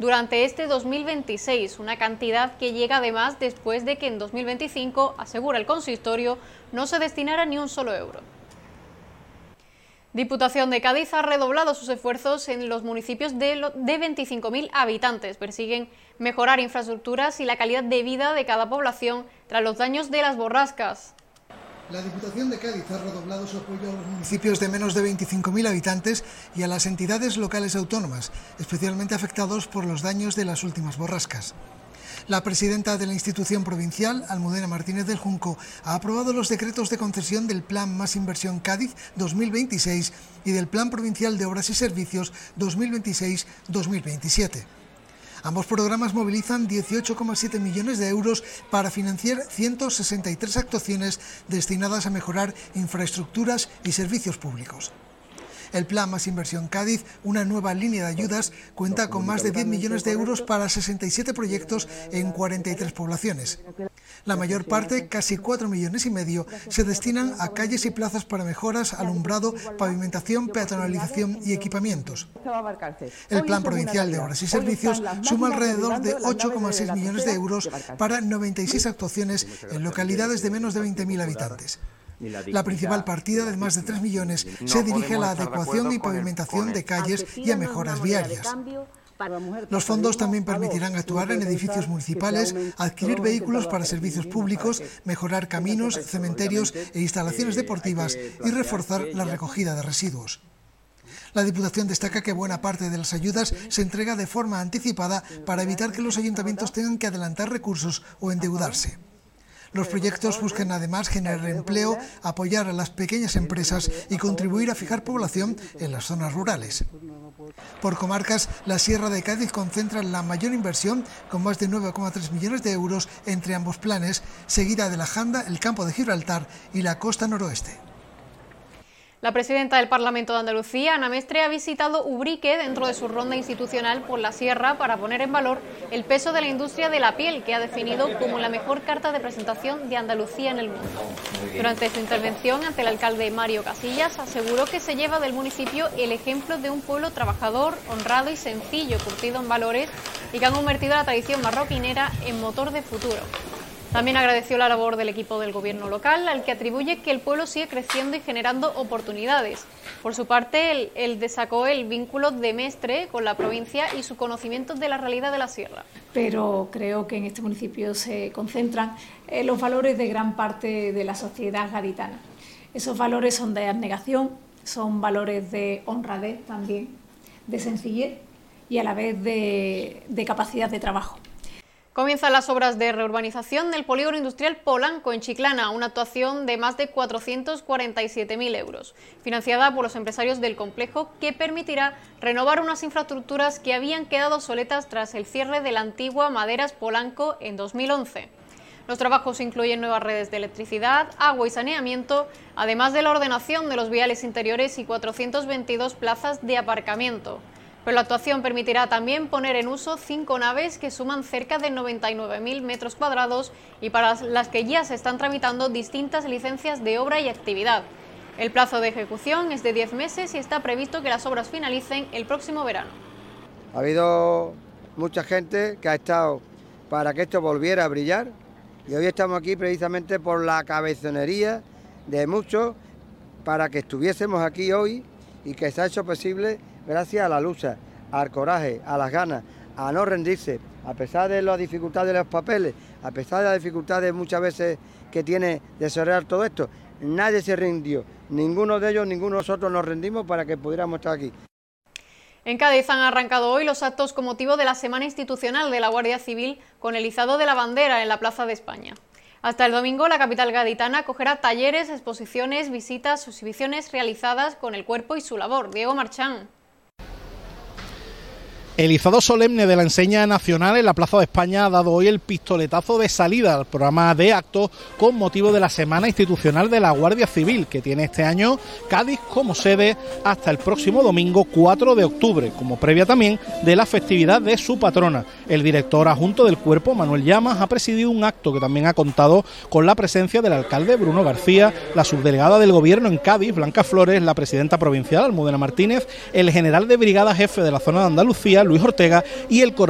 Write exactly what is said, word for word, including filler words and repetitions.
durante este dos mil veintiséis, una cantidad que llega además después de que en dos mil veinticinco, asegura el consistorio, no se destinara ni un solo euro. Diputación de Cádiz ha redoblado sus esfuerzos en los municipios de, de veinticinco mil habitantes. Persiguen mejorar infraestructuras y la calidad de vida de cada población tras los daños de las borrascas. La Diputación de Cádiz ha redoblado su apoyo a los municipios de menos de veinticinco mil habitantes y a las entidades locales autónomas, especialmente afectados por los daños de las últimas borrascas. La presidenta de la institución provincial, Almudena Martínez del Junco, ha aprobado los decretos de concesión del Plan Más Inversión Cádiz dos mil veintiséis y del Plan Provincial de Obras y Servicios dos mil veintiséis dos mil veintisiete. Ambos programas movilizan dieciocho coma siete millones de euros para financiar ciento sesenta y tres actuaciones destinadas a mejorar infraestructuras y servicios públicos. El Plan Más Inversión Cádiz, una nueva línea de ayudas, cuenta con más de diez millones de euros para sesenta y siete proyectos en cuarenta y tres poblaciones. La mayor parte, casi cuatro millones y medio, se destinan a calles y plazas para mejoras, alumbrado, pavimentación, peatonalización y equipamientos. El Plan Provincial de Obras y Servicios suma alrededor de ocho coma seis millones de euros para noventa y seis actuaciones en localidades de menos de veinte mil habitantes. La principal partida, de más de tres millones, se dirige a la adecuación y pavimentación de calles y a mejoras viarias. Los fondos también permitirán actuar en edificios municipales, adquirir vehículos para servicios públicos, mejorar caminos, cementerios e instalaciones deportivas y reforzar la recogida de residuos. La Diputación destaca que buena parte de las ayudas se entrega de forma anticipada para evitar que los ayuntamientos tengan que adelantar recursos o endeudarse. Los proyectos buscan además generar empleo, apoyar a las pequeñas empresas y contribuir a fijar población en las zonas rurales. Por comarcas, la Sierra de Cádiz concentra la mayor inversión, con más de nueve coma tres millones de euros entre ambos planes, seguida de la Janda, el Campo de Gibraltar y la Costa Noroeste. La presidenta del Parlamento de Andalucía, Ana Mestre, ha visitado Ubrique dentro de su ronda institucional por la Sierra para poner en valor el peso de la industria de la piel, que ha definido como la mejor carta de presentación de Andalucía en el mundo. Durante su intervención ante el alcalde Mario Casillas, aseguró que se lleva del municipio el ejemplo de un pueblo trabajador, honrado y sencillo, curtido en valores y que han convertido a la tradición marroquinera en motor de futuro. También agradeció la labor del equipo del gobierno local, al que atribuye que el pueblo sigue creciendo y generando oportunidades. Por su parte, él, él destacó el vínculo de Mestre con la provincia y su conocimiento de la realidad de la sierra. Pero creo que en este municipio se concentran eh, los valores de gran parte de la sociedad gaditana. Esos valores son de abnegación, son valores de honradez también, de sencillez y a la vez de, de capacidad de trabajo. Comienzan las obras de reurbanización del polígono industrial Polanco en Chiclana, una actuación de más de cuatrocientos cuarenta y siete mil euros, financiada por los empresarios del complejo, que permitirá renovar unas infraestructuras que habían quedado obsoletas tras el cierre de la antigua Maderas Polanco en dos mil once. Los trabajos incluyen nuevas redes de electricidad, agua y saneamiento, además de la ordenación de los viales interiores y cuatrocientas veintidós plazas de aparcamiento. Pero la actuación permitirá también poner en uso cinco naves que suman cerca de noventa y nueve mil metros cuadrados y para las que ya se están tramitando distintas licencias de obra y actividad. El plazo de ejecución es de diez meses y está previsto que las obras finalicen el próximo verano. Ha habido mucha gente que ha estado para que esto volviera a brillar y hoy estamos aquí precisamente por la cabezonería de muchos para que estuviésemos aquí hoy y que se ha hecho posible gracias a la lucha, al coraje, a las ganas, a no rendirse, a pesar de las dificultades de los papeles, a pesar de las dificultades muchas veces que tiene desarrollar todo esto. Nadie se rindió, ninguno de ellos, ninguno de nosotros nos rendimos para que pudiéramos estar aquí. En Cádiz han arrancado hoy los actos con motivo de la Semana Institucional de la Guardia Civil con el izado de la bandera en la Plaza de España. Hasta el domingo, la capital gaditana acogerá talleres, exposiciones, visitas, exhibiciones realizadas con el cuerpo y su labor. Diego Marchán. El izado solemne de la enseña nacional en la Plaza de España ha dado hoy el pistoletazo de salida al programa de actos con motivo de la Semana Institucional de la Guardia Civil, que tiene este año Cádiz como sede hasta el próximo domingo cuatro de octubre, como previa también de la festividad de su patrona. El director adjunto del cuerpo, Manuel Llamas, ha presidido un acto que también ha contado con la presencia del alcalde Bruno García, la subdelegada del Gobierno en Cádiz, Blanca Flores, la presidenta provincial, Almudena Martínez, el general de brigada jefe de la zona de Andalucía, Luis Ortega, y el coronel